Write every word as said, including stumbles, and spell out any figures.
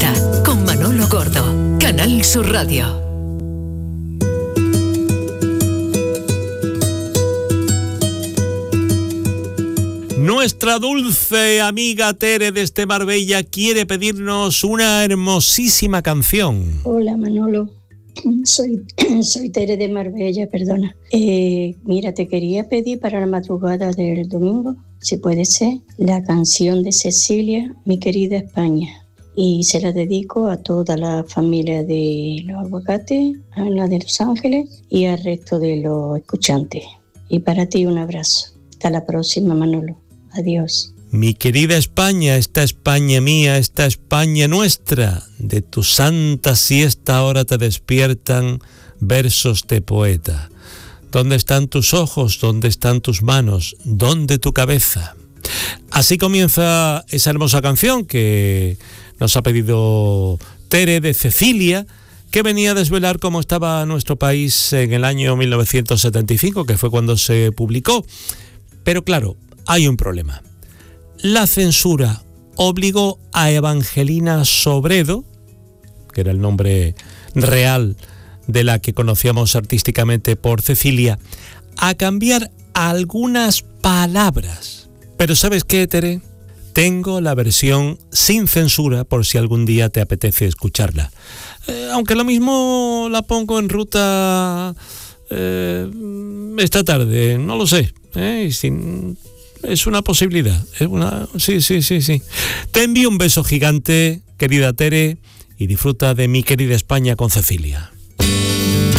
Marbella, con Manolo Gordo, Canal Sur Radio. Nuestra dulce amiga Tere desde Marbella quiere pedirnos una hermosísima canción. Hola Manolo, soy, soy Tere de Marbella, perdona. Eh, mira, te quería pedir para la madrugada del domingo, si puede ser, la canción de Cecilia, Mi querida España. Y se la dedico a toda la familia de los Aguacates, a la de Los Ángeles y al resto de los escuchantes. Y para ti un abrazo. Hasta la próxima, Manolo. Adiós. Mi querida España, esta España mía, esta España nuestra, de tu santa siesta ahora te despiertan versos de poeta. ¿Dónde están tus ojos? ¿Dónde están tus manos? ¿Dónde tu cabeza? Así comienza esa hermosa canción que nos ha pedido Tere de Cecilia, que venía a desvelar cómo estaba nuestro país en el año mil novecientos setenta y cinco, que fue cuando se publicó. Pero claro, hay un problema. La censura obligó a Evangelina Sobredo, que era el nombre real de la que conocíamos artísticamente por Cecilia, a cambiar algunas palabras. Pero ¿sabes qué, Tere? Tengo la versión sin censura por si algún día te apetece escucharla. Eh, aunque lo mismo la pongo en ruta eh, esta tarde, no lo sé. Eh, sin... Es una posibilidad. Es una... Sí, sí, sí, sí. Te envío un beso gigante, querida Tere, y disfruta de Mi querida España con Cecilia.